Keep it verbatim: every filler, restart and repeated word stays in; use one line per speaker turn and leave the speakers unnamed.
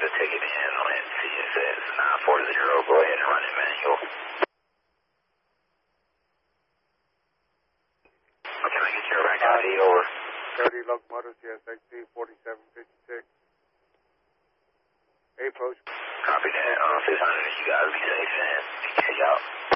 the ticket in on N C. It says nine four zero. Go ahead and run it manual. Can I get your rack I D over?
thirty locomotives, C S X T forty-seven fifty-six. Approach.
Copy that. Uh, six hundred, you guys be safe and K out.